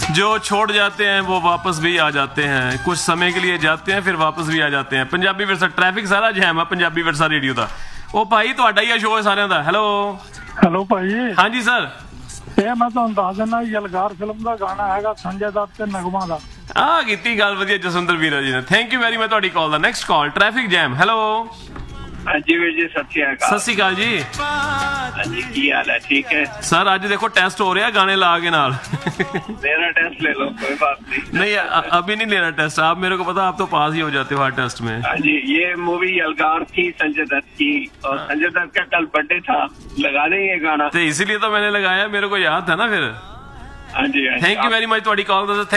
जो छोड़ जाते हैं वो वापस भी आ जाते हैं, कुछ समय के लिए जाते हैं फिर वापस भी आ जाते हैं। पंजाबी विरसा ट्रैफिक सारा जैम है पंजाबी विरसा रेडियो का। ਉਹ ਭਾਈ ਤੁਹਾਡਾ ਹੀ ਆ ਸ਼ੋਅ ਸਾਰਿਆਂ ਦਾ। ਹੈਲੋ ਹੈਲੋ ਭਾਈ, ਹਾਂਜੀ ਸਰ। ਇਹ ਮੈਂ ਤੁਹਾਨੂੰ ਦੱਸ ਦਿੰਦਾ ਯਲਗਾਰ ਫਿਲਮ ਦਾ ਗਾਣਾ ਹੈਗਾ ਸੰਜੇ ਦੱਤ ਤੇ ਨਗਮਾ ਦਾ। ਆ ਕੀਤੀ ਗੱਲ ਵਧੀਆ ਜਸਵਿੰਦਰ ਵੀਰਾ ਜੀ ਨੇ। ਥੈਂਕ ਯੂ ਵੈਰੀ ਮਚ ਤੁਹਾਡੀ ਕਾਲ ਦਾ। Next call traffic jam. Hello ਹਾਂਜੀ ਵੀਰ ਜੀ, ਸਤਿ ਸ਼੍ਰੀ ਅਕਾਲ। ਸਤਿ ਸ਼੍ਰੀ ਅਕਾਲ ਜੀ। ਹਾਂਜੀ ਕੀ ਹਾਲ ਹੈ? ਠੀਕ है सर ਅੱਜ देखो टेस्ट हो रहा गाने ला के नाल। मेरा टेस्ट ले लो, कोई बात नहीं। नहीं अभी नहीं लेना टेस्ट, आप मेरे को पता आप तो पास ही हो जाते हो हर टेस्ट में। हाँ जी, ये मूवी यलगार थी संजय दत्त की, और संजय दत्त का कल बर्थडे था, लगा देंगे गाना। तो इसीलिए तो मैंने लगाया, मेरे को याद था ना फिर। हाँ जी, थैंक यू वेरी मच ਤੁਹਾਡੀ ਕਾਲ ਦਾ।